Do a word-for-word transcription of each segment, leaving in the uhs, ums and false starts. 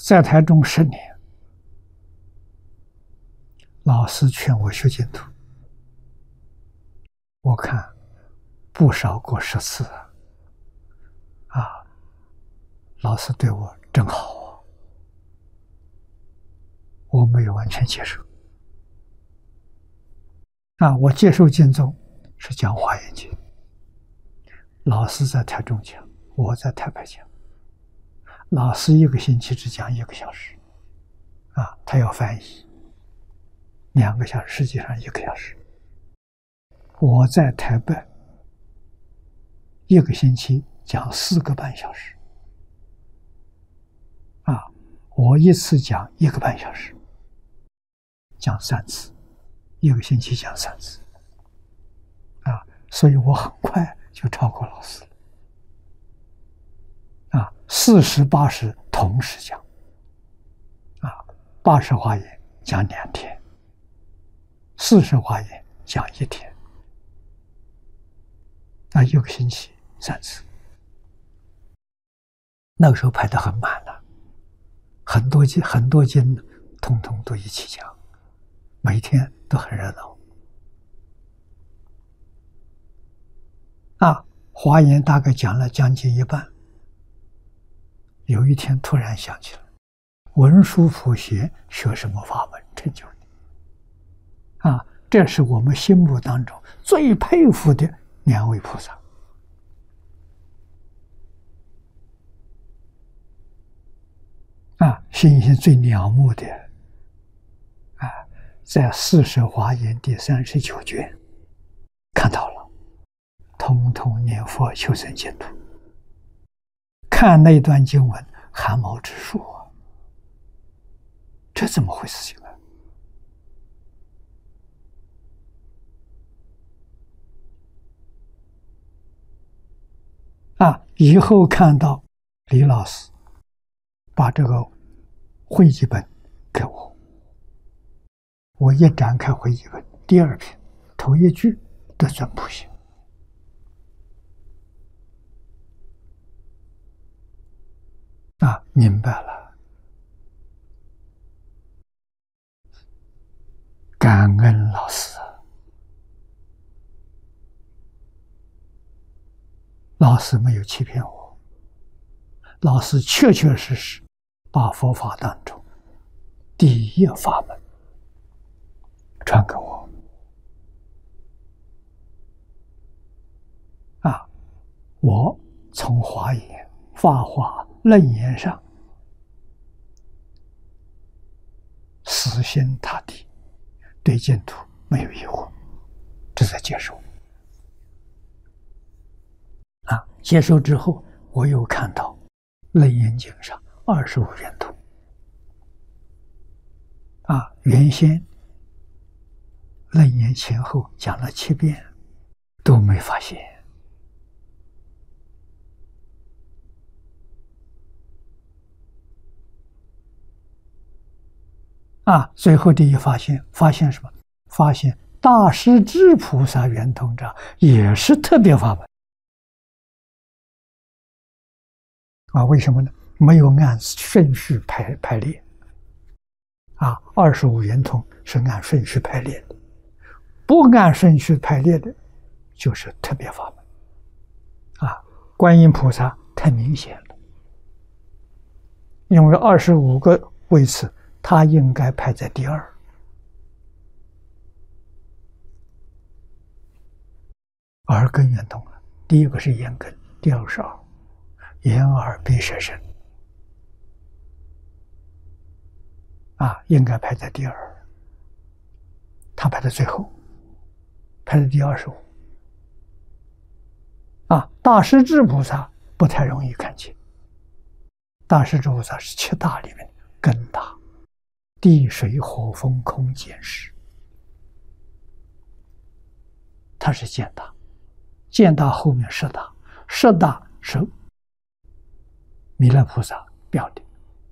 在台中十年，老师劝我学净土，我看不少过十次啊！啊，老师对我真好啊！我没有完全接受啊，我接受净宗是讲华严经，老师在台中讲，我在台北讲。老师一个星期只讲一个小时，啊，他要翻译，两个小时，实际上一个小时。我在台北一个星期讲四个半小时，啊，我一次讲一个半小时，讲三次，一个星期讲三次，啊，所以我很快就超过老师了。啊，四十八十同时讲，啊，八十华严讲两天，四十华严讲一天，啊，一个星期三次。那个时候排得很满了，很多经很多经通通都一起讲，每天都很热闹。啊，华严大概讲了将近一半。有一天突然想起来，文殊普贤学什么法门成就的？啊，这是我们心目当中最佩服的两位菩萨。啊，心性最了目的，啊，在四十华严第三十九卷看到了，通通念佛求生净土。看那段经文，汗毛直竖啊！这怎么回事情啊？啊！以后看到李老师把这个会集本给我，我一展开会集本，第二篇头一句得尊普贤。啊，明白了，感恩老师，老师没有欺骗我，老师确确实实把佛法当中第一法门传给我。啊，我从华严、法华、楞严上死心塌地，对净土没有疑惑，这才接受。啊，接受之后，我又看到楞严经上二十五圆通，啊，原先楞严前后讲了七遍，都没发现。啊，最后这一发现，发现什么？发现大势至菩萨圆通章也是特别法门。啊，为什么呢？没有按顺序排排列。啊，二十五圆通是按顺序排列的，不按顺序排列的，就是特别法门。啊，观音菩萨太明显了，因为二十五个位次。他应该排在第二，耳根圆通了。第一个是眼根，第二个是耳，眼耳鼻舌身，啊，应该排在第二，他排在最后，排在第二十五。啊，大势至菩萨不太容易看见，大势至菩萨是七大里面根大。地水火风空见识，它是见大，见大后面识大，识大是弥勒菩萨标的。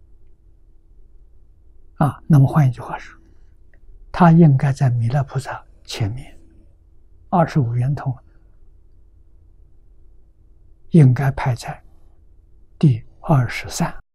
啊，那么换一句话说，他应该在弥勒菩萨前面，二十五圆通应该排在第二十三。